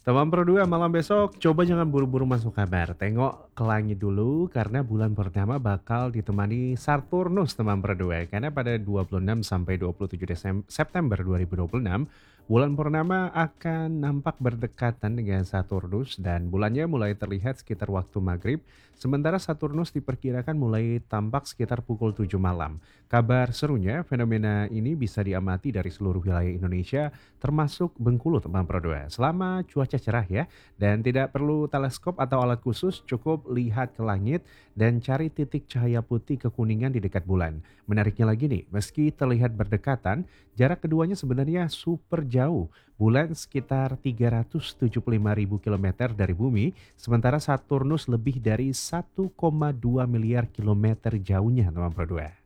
Teman berdua malam besok coba jangan buru-buru masuk kamar. Tengok ke langit dulu karena bulan purnama bakal ditemani Saturnus teman berdua. Karena pada 26 sampai 27 September 2026, bulan purnama akan nampak berdekatan dengan Saturnus dan bulannya mulai terlihat sekitar waktu maghrib. Sementara Saturnus diperkirakan mulai tampak sekitar pukul 7 malam. Kabar serunya, fenomena ini bisa diamati dari seluruh wilayah Indonesia termasuk Bengkulu teman berdua. Selama cuaca cerah ya, dan tidak perlu teleskop atau alat khusus, cukup lihat ke langit dan cari titik cahaya putih kekuningan di dekat bulan. Menariknya lagi nih, meski terlihat berdekatan, jarak keduanya sebenarnya super jauh. Bulan sekitar 375.000 kilometer dari bumi, sementara Saturnus lebih dari 1,2 miliar kilometer jauhnya teman berdua.